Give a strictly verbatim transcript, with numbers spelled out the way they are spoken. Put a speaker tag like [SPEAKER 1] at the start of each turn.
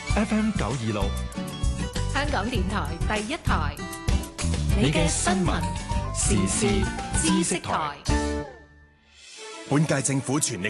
[SPEAKER 1] F M 九二六，
[SPEAKER 2] 香港電台第一台，
[SPEAKER 1] 你嘅新聞時事知識台。
[SPEAKER 3] 本屆政府全力